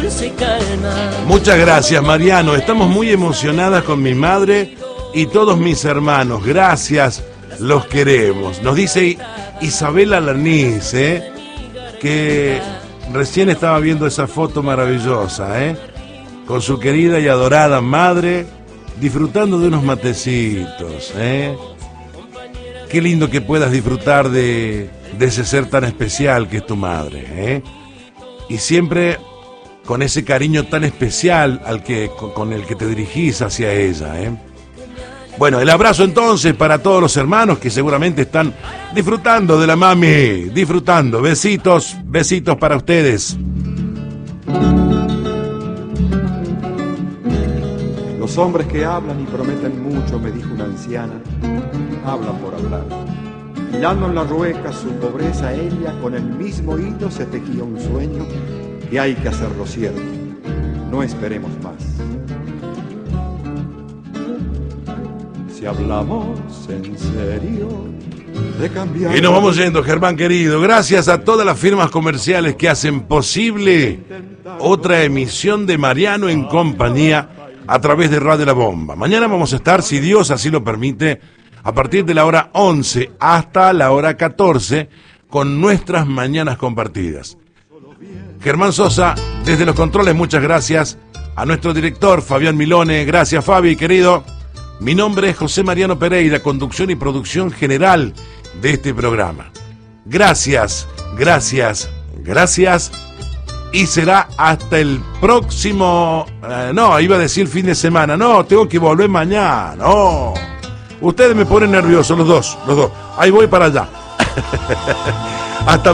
dulce calma. Muchas gracias, Mariano. Estamos muy emocionadas con mi madre y todos mis hermanos. Gracias, los queremos. Nos dice Isabela Lanís, que recién estaba viendo esa foto maravillosa, con su querida y adorada madre, disfrutando de unos matecitos, Qué lindo que puedas disfrutar de ese ser tan especial que es tu madre, Y siempre con ese cariño tan especial con el que te dirigís hacia ella, Bueno, el abrazo entonces para todos los hermanos que seguramente están disfrutando de la mami, disfrutando. Besitos, besitos para ustedes. Los hombres que hablan y prometen mucho, me dijo una anciana, hablan por hablar. Hilando en la rueca su pobreza, ella con el mismo hilo se tejía un sueño, y hay que hacerlo cierto. No esperemos más. Si hablamos en serio de cambiar... Y nos vamos yendo, Germán querido. Gracias a todas las firmas comerciales que hacen posible otra emisión de Mariano en compañía a través de Radio La Bomba. Mañana vamos a estar, si Dios así lo permite, a partir de la hora 11 hasta la hora 14 con nuestras mañanas compartidas. Germán Sosa, desde los controles, muchas gracias. A nuestro director, Fabián Milone, gracias Fabi, querido. Mi nombre es José Mariano Pereira, conducción y producción general de este programa. Gracias, gracias, gracias. Y será hasta el próximo... no, iba a decir fin de semana. No, tengo que volver mañana. No. Ustedes me ponen nervioso, los dos. Ahí voy para allá. Hasta